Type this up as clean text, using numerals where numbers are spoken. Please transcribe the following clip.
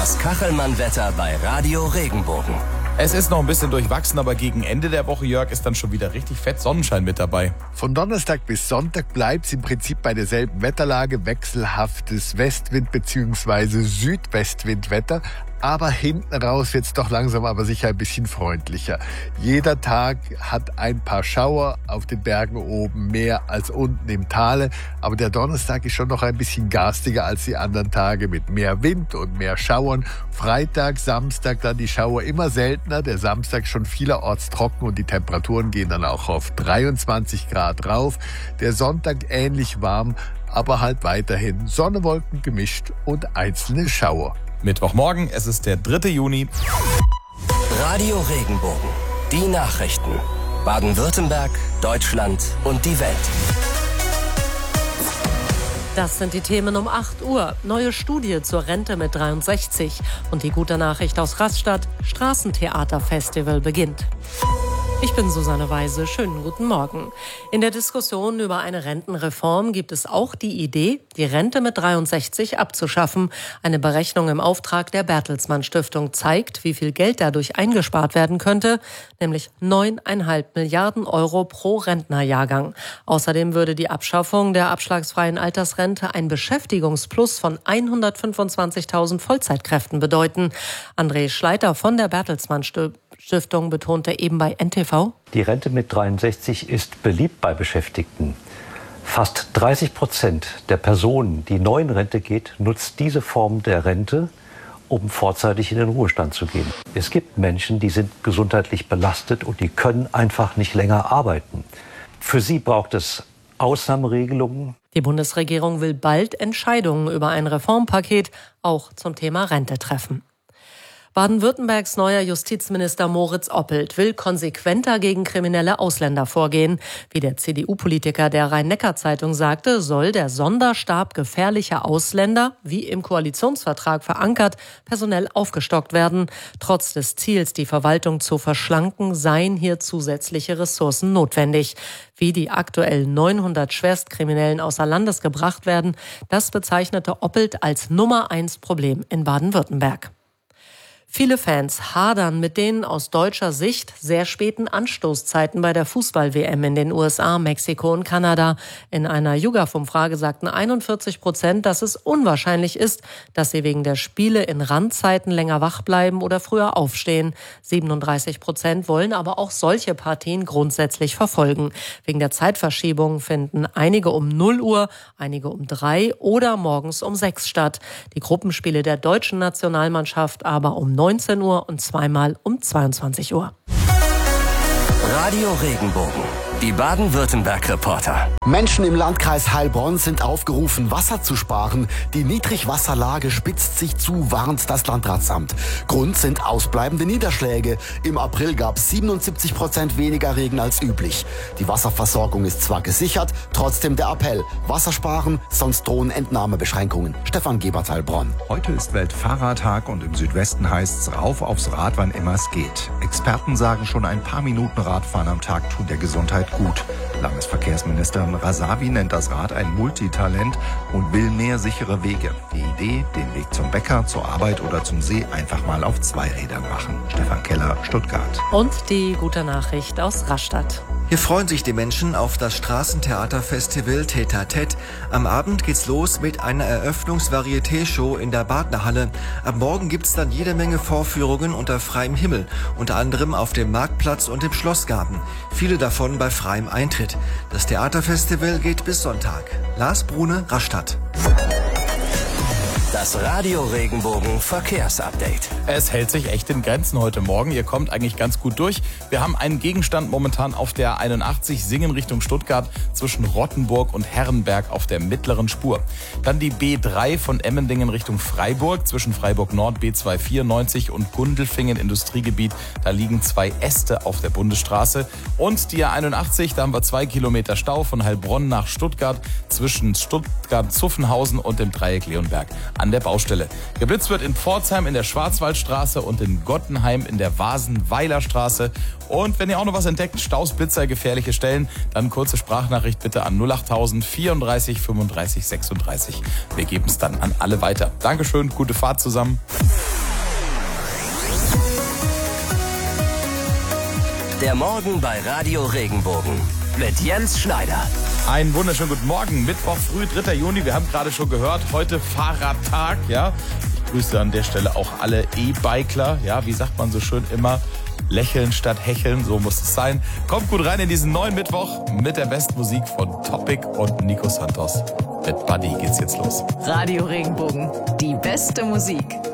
Das Kachelmann-Wetter bei Radio Regenbogen. Es ist noch ein bisschen durchwachsen, aber gegen Ende der Woche, Jörg, ist dann schon wieder richtig fett Sonnenschein mit dabei. Von Donnerstag bis Sonntag bleibt es im Prinzip bei derselben Wetterlage, wechselhaftes Westwind- bzw. Südwestwindwetter. Aber hinten raus wird es doch langsam aber sicher ein bisschen freundlicher. Jeder Tag hat ein paar Schauer, auf den Bergen oben mehr als unten im Tale. Aber der Donnerstag ist schon noch ein bisschen garstiger als die anderen Tage mit mehr Wind und mehr Schauern. Freitag, Samstag dann die Schauer immer seltener. Der Samstag schon vielerorts trocken und die Temperaturen gehen dann auch auf 23 Grad rauf. Der Sonntag ähnlich warm, aber halt weiterhin Sonne, Wolken gemischt und einzelne Schauer. Mittwochmorgen, es ist der 3. Juni. Radio Regenbogen. Die Nachrichten. Baden-Württemberg, Deutschland und die Welt. Das sind die Themen um 8 Uhr. Neue Studie zur Rente mit 63. Und die gute Nachricht aus Rastatt. Straßentheaterfestival beginnt. Ich bin Susanne Weise. Schönen guten Morgen. In der Diskussion über eine Rentenreform gibt es auch die Idee, die Rente mit 63 abzuschaffen. Eine Berechnung im Auftrag der Bertelsmann Stiftung zeigt, wie viel Geld dadurch eingespart werden könnte, nämlich 9,5 Milliarden Euro pro Rentnerjahrgang. Außerdem würde die Abschaffung der abschlagsfreien Altersrente ein Beschäftigungsplus von 125.000 Vollzeitkräften bedeuten. André Schleiter von der Bertelsmann Stiftung betonte eben bei NTV: Die Rente mit 63 ist beliebt bei Beschäftigten. Fast 30% der Personen, die neu in Rente geht, nutzt diese Form der Rente, um vorzeitig in den Ruhestand zu gehen. Es gibt Menschen, die sind gesundheitlich belastet und die können einfach nicht länger arbeiten. Für sie braucht es Ausnahmeregelungen. Die Bundesregierung will bald Entscheidungen über ein Reformpaket auch zum Thema Rente treffen. Baden-Württembergs neuer Justizminister Moritz Oppelt will konsequenter gegen kriminelle Ausländer vorgehen. Wie der CDU-Politiker der Rhein-Neckar-Zeitung sagte, soll der Sonderstab gefährlicher Ausländer, wie im Koalitionsvertrag verankert, personell aufgestockt werden. Trotz des Ziels, die Verwaltung zu verschlanken, seien hier zusätzliche Ressourcen notwendig. Wie die aktuell 900 Schwerstkriminellen außer Landes gebracht werden, das bezeichnete Oppelt als Nummer 1 Problem in Baden-Württemberg. Viele Fans hadern mit den aus deutscher Sicht sehr späten Anstoßzeiten bei der Fußball-WM in den USA, Mexiko und Kanada. In einer YouGov-Umfrage sagten 41%, dass es unwahrscheinlich ist, dass sie wegen der Spiele in Randzeiten länger wach bleiben oder früher aufstehen. 37% wollen aber auch solche Partien grundsätzlich verfolgen. Wegen der Zeitverschiebung finden einige um 0 Uhr, einige um 3 oder morgens um 6 statt. Die Gruppenspiele der deutschen Nationalmannschaft aber um 19 Uhr und zweimal um 22 Uhr. Radio Regenbogen. Die Baden-Württemberg-Reporter. Menschen im Landkreis Heilbronn sind aufgerufen, Wasser zu sparen. Die Niedrigwasserlage spitzt sich zu, warnt das Landratsamt. Grund sind ausbleibende Niederschläge. Im April gab es 77% weniger Regen als üblich. Die Wasserversorgung ist zwar gesichert, trotzdem der Appell. Wasser sparen, sonst drohen Entnahmebeschränkungen. Stefan Gebert, Heilbronn. Heute ist Weltfahrradtag und im Südwesten heißt es rauf aufs Rad, wann immer es geht. Experten sagen, schon ein paar Minuten Radfahren am Tag tut der Gesundheit gut. Landesverkehrsministerin Rasavi nennt das Rad ein Multitalent und will mehr sichere Wege. Die Idee, den Weg zum Bäcker, zur Arbeit oder zum See einfach mal auf 2 Rädern machen. Stefan Keller, Stuttgart. Und die gute Nachricht aus Rastatt. Hier freuen sich die Menschen auf das Straßentheaterfestival Tête à Tête. Am Abend geht's los mit einer Eröffnungs-Varieté-Show in der Badnerhalle. Ab morgen gibt's dann jede Menge Vorführungen unter freiem Himmel, unter anderem auf dem Marktplatz und im Schlossgarten. Viele davon bei freiem Eintritt. Das Theaterfestival geht bis Sonntag. Lars Brune, Rastatt. Das Radio Regenbogen Verkehrsupdate. Es hält sich echt in Grenzen heute Morgen. Ihr kommt eigentlich ganz gut durch. Wir haben einen Gegenstand momentan auf der 81 Singen Richtung Stuttgart zwischen Rottenburg und Herrenberg auf der mittleren Spur. Dann die B3 von Emmendingen Richtung Freiburg zwischen Freiburg Nord B294 und Gundelfingen Industriegebiet. Da liegen 2 Äste auf der Bundesstraße. Und die A81, da haben wir 2 Kilometer Stau von Heilbronn nach Stuttgart zwischen Stuttgart-Zuffenhausen und dem Dreieck Leonberg an der Baustelle. Geblitzt wird in Pforzheim in der Schwarzwaldstraße und in Gottenheim in der Vasenweiler Straße. Und wenn ihr auch noch was entdeckt, Staus, Blitzer, gefährliche Stellen, dann kurze Sprachnachricht bitte an 08000 34 35 36. Wir geben es dann an alle weiter. Dankeschön, gute Fahrt zusammen. Der Morgen bei Radio Regenbogen mit Jens Schneider. Einen wunderschönen guten Morgen. Mittwoch früh, 3. Juni. Wir haben gerade schon gehört, heute Fahrradtag. Ja, ich grüße an der Stelle auch alle E-Bikler. Ja, wie sagt man so schön immer? Lächeln statt hecheln, so muss es sein. Kommt gut rein in diesen neuen Mittwoch mit der besten Musik von Topic und Nico Santos. Mit Buddy geht's jetzt los. Radio Regenbogen, die beste Musik.